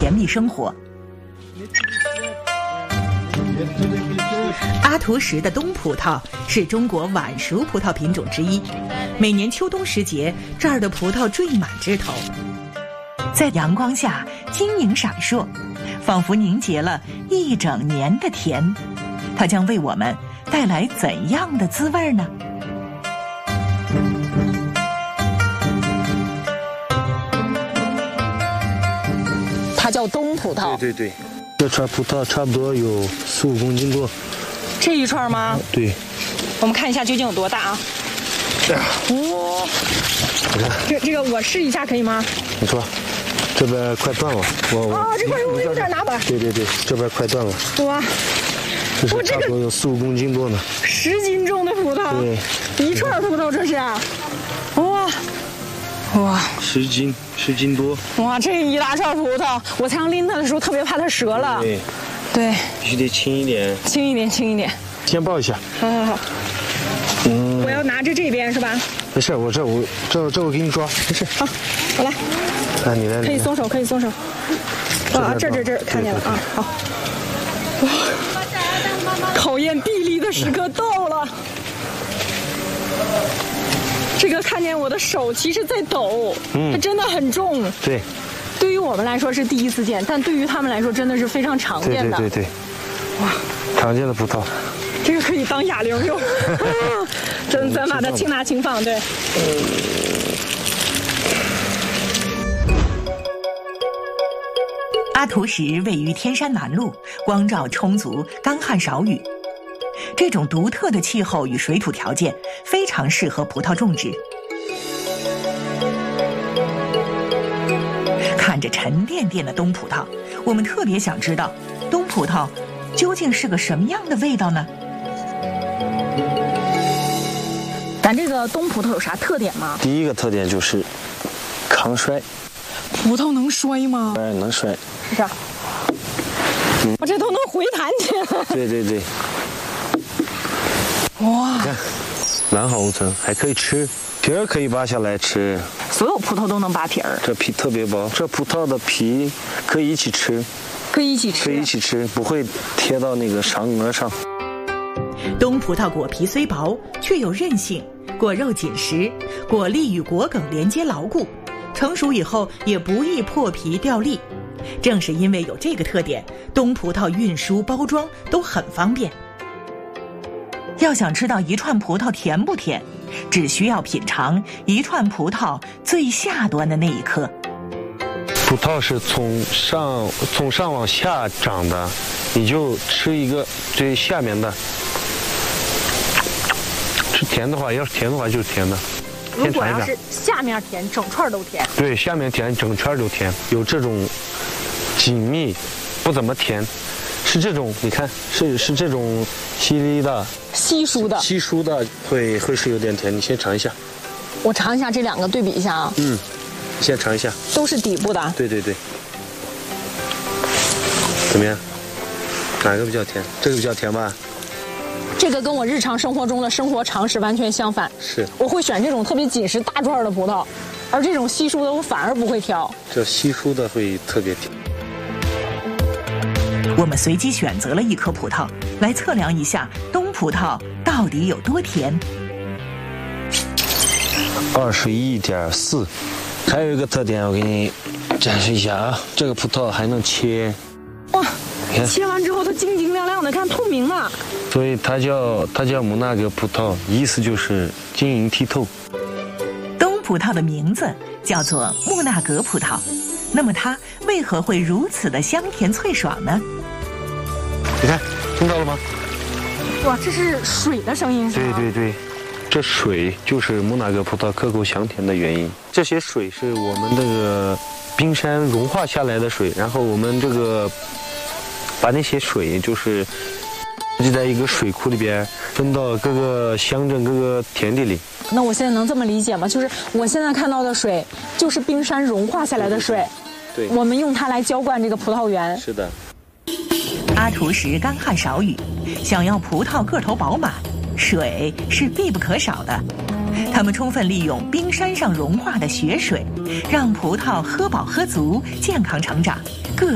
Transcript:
甜蜜生活。阿图什的冬葡萄是中国晚熟葡萄品种之一，每年秋冬时节，这儿的葡萄缀满枝头，在阳光下晶莹闪烁，仿佛凝结了一整年的甜。它将为我们带来怎样的滋味呢？ 它叫冬葡萄。 对对对，这串葡萄差不多有4-5公斤多。 这一串吗？ 对。 我们看一下究竟有多大啊？哇！这个我试一下可以吗？ 你说，这边快断了， 这块有点拿把。 对对对，这边快断了。 哇！ 这是差不多有4-5公斤多呢。 10斤重的葡萄。 对。 一串葡萄这是。哇！哇 ，10斤多。 哇，这一大串葡萄，我才刚拎它的时候特别怕它折了。对， 必须得轻一点。 轻一点，轻一点。 先抱一下。 好。我要拿着这边是吧？ 没事，这我给你抓，没事。 好，我来。 你来。 可以松手，可以松手。啊，这看见了啊，好。哇，考验臂力的时刻到了。这个看见我的手其实在抖，它真的很重。 对。 对于我们来说是第一次见，但对于他们来说真的是非常常见的。 对。哇，常见的葡萄。 这个可以当哑铃用。咱把它轻拿轻放，对。 阿图什位于天山南麓，光照充足，干旱少雨。这种独特的气候与水土条件非常适合葡萄种植。看着沉甸甸的冬葡萄，我们特别想知道，冬葡萄究竟是个什么样的味道呢？ 咱这个冬葡萄有啥特点吗？ 第一个特点就是抗摔。 葡萄能摔吗？ 能摔。 是啊。我这都能回弹起来。 对。 哇！ 你看，完好无损，还可以吃，皮儿可以扒下来吃。 所有葡萄都能扒皮儿。 这皮特别薄，这葡萄的皮可以一起吃。 可以一起吃， 不会贴到那个上颚上。 冬葡萄果皮虽薄，却有韧性，果肉紧实，果粒与果梗连接牢固，成熟以后也不易破皮掉粒。正是因为有这个特点，冬葡萄运输包装都很方便。要想知道一串葡萄甜不甜，只需要品尝一串葡萄最下端的那一颗。 葡萄是从上往下长的，你就吃一个最下面的。是甜的话，要是甜的话就是甜的。 如果要是下面甜，整串都甜。对， 下面甜，整串都甜。有这种紧密，不怎么甜，是这种，你看，是这种稀稀的、 稀疏的， 会是有点甜。你先尝一下。 我尝一下这两个，对比一下啊。 你先尝一下。 都是底部的。对。 怎么样？哪个比较甜？这个比较甜吧？ 这个跟我日常生活中的生活常识完全相反。 是。我会选这种特别紧实大串的葡萄，而这种稀疏的我反而不会挑。 这稀疏的会特别甜。 我们随机选择了一颗葡萄，来测量一下冬葡萄到底有多甜。 21.4，还有一个特点，我给你展示一下啊，这个葡萄还能切。 哇！切完之后它晶晶亮亮的，看透明了。 所以它叫木纳格葡萄，意思就是晶莹剔透。 冬葡萄的名字叫做木纳格葡萄，那么它为何会如此的香甜脆爽呢？ 你看，听到了吗？ 哇，这是水的声音是吗？ 对，这水就是木纳格葡萄可口香甜的原因。这些水是我们这个冰山融化下来的水，然后我们这个把那些水就是就在一个水库里边分到各个乡镇各个田地里。 那我现在能这么理解吗？就是我现在看到的水就是冰山融化下来的水。 对， 我们用它来浇灌这个葡萄园。 是的。 阿图什干旱少雨，想要葡萄个头饱满，水是必不可少的。他们充分利用冰山上融化的雪水，让葡萄喝饱喝足，健康成长。